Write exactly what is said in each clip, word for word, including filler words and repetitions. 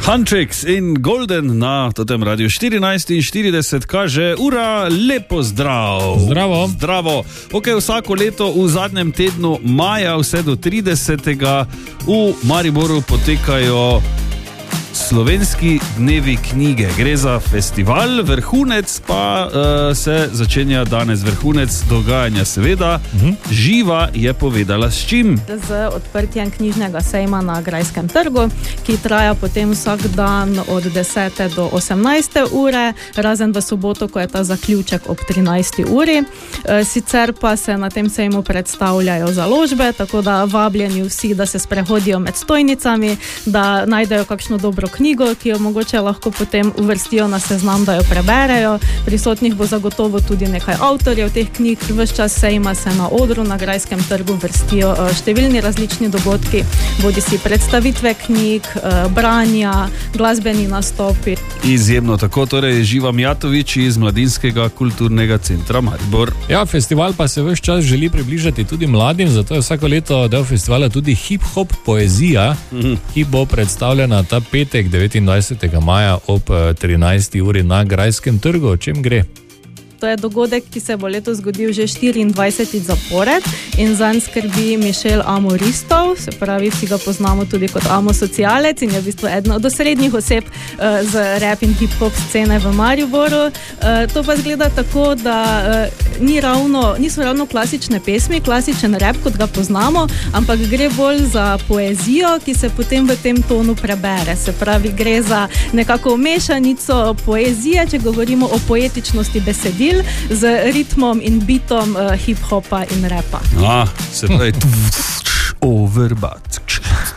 Huntrix in Golden na totem radiju štirinajst štirideset kaže ura, lepo zdrav. Zdravo. Zdravo. Ok, vsako leto v zadnjem tednu maja vse do tridesetega v Mariboru potekajo Slovenski dnevi knjige. Gre za festival, vrhunec pa uh, se začenja danes. Vrhunec dogajanja seveda. Uh-huh. Živa je povedala s čim? Z odprtjem knjižnega sejma na Grajskem trgu, ki traja potem vsak dan od desete do osemnajste ure, razen v soboto, ko je ta zaključek ob trinajsti uri. E, sicer pa se na tem sejmu predstavljajo založbe, tako da vabljeni vsi, da se sprehodijo med stojnicami, da najdejo kakšno dobro knjigo, ki jo mogoče lahko potem uvrstijo na seznam, da jo preberejo. Prisotnih bo zagotovo tudi nekaj avtorjev teh knjig. Ves čas sejma se na odru na Grajskem trgu vrstijo številni različni dogodki, bodi si predstavitve knjig, branja, glasbeni nastopi. Izjemno, tako torej Živa Mijatović iz Mladinskega kulturnega centra Maribor. Ja, festival pa se ves čas želi približati tudi mladim, zato je vsako leto del festivala tudi hip-hop poezija, mm-hmm. ki bo predstavljena ta petek devetindvajsetega maja ob trinajsti uri na Grajskem trgu. O čem gre? To je dogodek, ki se bo letos zgodil že štiriindvajsetič zapored in zanj skrbi Mišel Amo Ristov, se pravi, vsi ga poznamo tudi kot Amo socialec in je v bistvu ena od osrednjih oseb uh, z rap in hip-hop scene v Mariboru. Uh, to pa zgleda tako, da uh, ni ravno, niso ravno klasične pesmi, klasičen rap, kot ga poznamo, ampak gre bolj za poezijo, ki se potem v tem tonu prebere. Se pravi, gre za nekako mešanico poezije, če govorimo o poetičnosti besedil, z ritmom in bitom uh, hip-hopa in rapa. Ah, se pravi, overbat.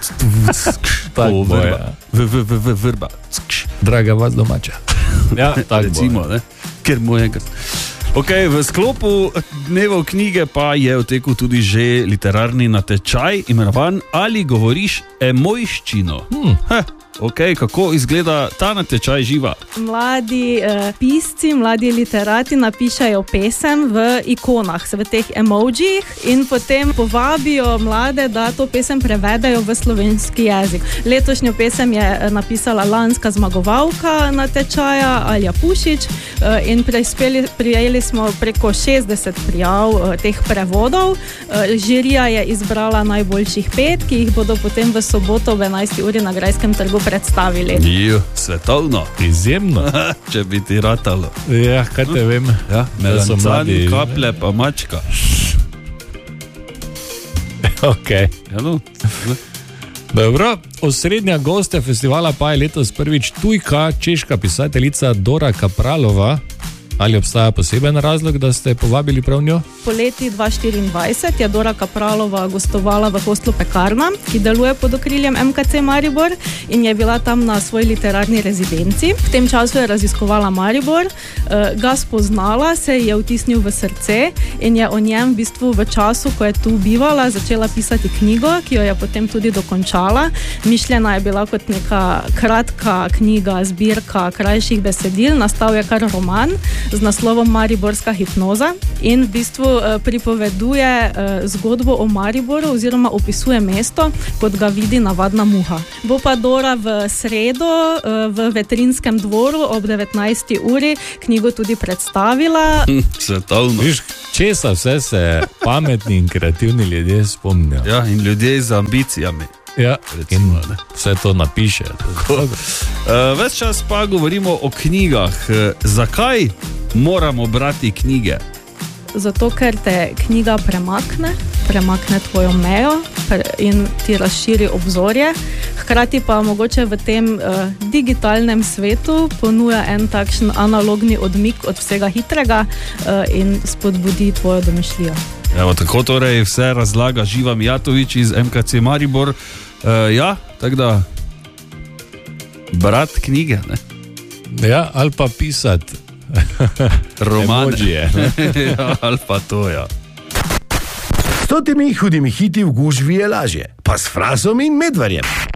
Overbat. Draga vas domača. Ja, tako recimo, ne? Ker mojega. Ok, v sklopu dnevov knjige pa je v teku tudi že literarni natečaj, imenovan Ali govoriš emojščino? Hmm. Heh. Ok, kako izgleda ta natečaj, Živa? Mladi eh, pisci, mladi literati napišajo pesem v ikonah, v teh emojijih in potem povabijo mlade, da to pesem prevedajo v slovenski jezik. Letošnjo pesem je napisala lanska zmagovalka natečaja Alja Pušič eh, in prispeli, prijeli smo preko šestdeset prijav eh, teh prevodov. Eh, žirija je izbrala najboljših pet, ki jih bodo potem v soboto ob enajsti uri na Grajskem trgu predstavili. Jo, svetovno. Izjemno. Če bi ti ratalo. Ja, kaj te vem. Ja, melancani, kaplje pa mačka. Ok. Ja, no. Dobro, osrednja gosta festivala pa je letos prvič tujka, češka pisateljica Dora Kapralova. Ali obstaja poseben razlog, da ste povabili prav njo? Poleti dva tisoč štiriindvajset je Dora Kapralova gostovala v hostlu Pekarna, ki deluje pod okriljem M K C Maribor in je bila tam na svoji literarni rezidenci. V tem času je raziskovala Maribor, ga spoznala, se je vtisnil v srce in je o njem v bistvu v času, ko je tu bivala, začela pisati knjigo, ki jo je potem tudi dokončala. Mišljena je bila kot neka kratka knjiga, zbirka krajših besedil, nastal je kar roman z naslovom Mariborska hipnoza in v bistvu pripoveduje zgodbo o Mariboru oziroma opisuje mesto, kot ga vidi navadna muha. Bo pa Dora v sredo v Vetrinskem dvoru ob devetnajsti uri knjigo tudi predstavila. Svetovno. Viš, česa vse se pametni in kreativni ljudje spomnijo. Ja, in ljudje z ambicijami. Ja, recimo, in vse to napiše. Uh, ves čas pa govorimo o knjigah. Uh, zakaj moramo brati knjige? Zato, ker te knjiga premakne, premakne tvojo mejo in ti razširi obzorje. Hkrati pa mogoče v tem uh, digitalnem svetu ponuja en takšen analogni odmik od vsega hitrega uh, in spodbudi tvojo domišljijo. Evo, tako torej vse razlaga Živa Mijatović iz M K C Maribor. Uh, ja, tako da brat knjige, ne? Ja, ali pa pisati romane. Emojije. Ja, ali pa to, ja. S totimi hudimi hiti v gužvi je lažje, pa s Frasom in Medvarjem.